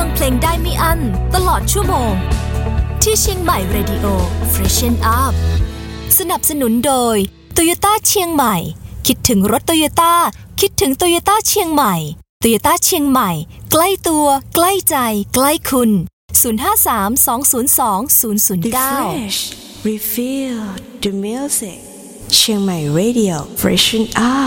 ฟังเพลงได้ไม่อั้นตลอดชั่วโมงที่เชียงใหม่ Radio Freshen Up สนับสนุนโดย Toyota เชียงใหม่คิดถึงรถ Toyota คิดถึง Toyota เชียงใหม่ Toyota เชียงใหม่ใกล้ตัวใกล้ใจใกล้คุณ053-202-009 Refresh Refill the music เชียงใหม่ Radio Freshen Up